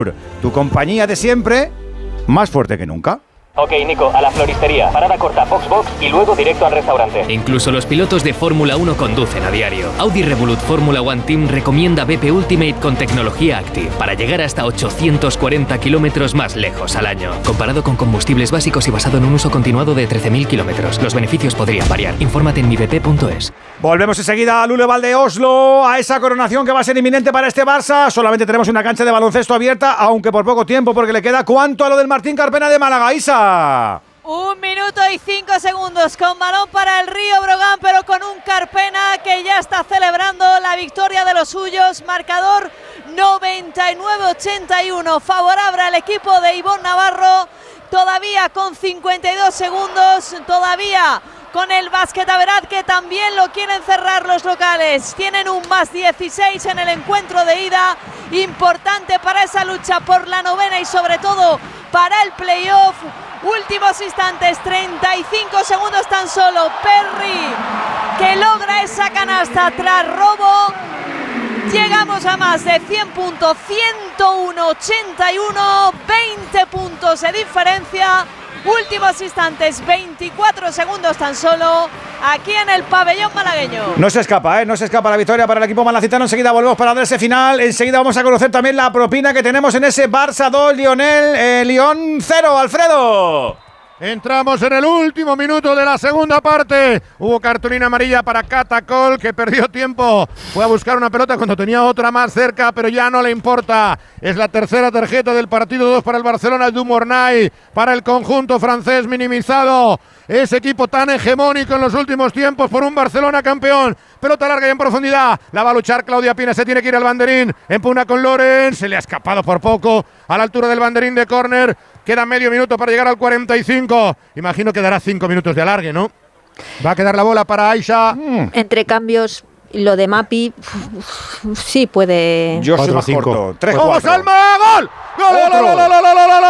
Tu compañía de siempre, más fuerte que nunca. Ok, Nico, a la floristería, parada corta, box y luego directo al restaurante. Incluso los pilotos de Fórmula 1 conducen a diario. Audi Revolut Fórmula One Team recomienda BP Ultimate con tecnología Active para llegar hasta 840 kilómetros más lejos al año. Comparado con combustibles básicos y basado en un uso continuado de 13.000 kilómetros. Los beneficios podrían variar. Infórmate en mibp.es. Volvemos enseguida a Luleval de Oslo, a esa coronación que va a ser inminente para este Barça. Solamente tenemos una cancha de baloncesto abierta, aunque por poco tiempo, porque le queda ¿cuánto a lo del Martín Carpena de Málaga, Isa? 1 minuto y 5 segundos con balón para el Río Brogan, pero con un Carpena que ya está celebrando la victoria de los suyos. Marcador 99-81, favorable al equipo de Ivonne Navarro. Todavía con 52 segundos, todavía con el Basquetaverat, que también lo quieren cerrar los locales. Tienen un más 16 en el encuentro de ida, importante para esa lucha por la novena y sobre todo para el playoff. Últimos instantes, 35 segundos tan solo. Perry que logra esa canasta tras robo. Llegamos a más de 100 puntos, 101-81, 20 puntos de diferencia. Últimos instantes, 24 segundos tan solo, aquí en el pabellón malagueño. No se escapa, no se escapa la victoria para el equipo malacitano. Enseguida volvemos para dar ese final. Enseguida vamos a conocer también la propina que tenemos en ese Barça 2, Lyon 0, Alfredo. Entramos en el último minuto de la segunda parte. Hubo cartulina amarilla para Catacol, que perdió tiempo. Fue a buscar una pelota cuando tenía otra más cerca, pero ya no le importa. Es la tercera tarjeta del partido, 2 para el Barcelona, du Mornay, para el conjunto francés minimizado. Ese equipo tan hegemónico en los últimos tiempos por un Barcelona campeón. Pelota larga y en profundidad. La va a luchar Claudia Pina, se tiene que ir al banderín. Empuna con Loren, se le ha escapado por poco a la altura del banderín de córner. Queda medio minuto para llegar al 45. Imagino que dará 5 minutos de alargue, ¿no? Va a quedar la bola para Aisha. Entre cambios, lo de Mapi sí puede. Yo soy más corto. 3-4. ¡Vamos, Alma! ¡Gol! ¡Gol!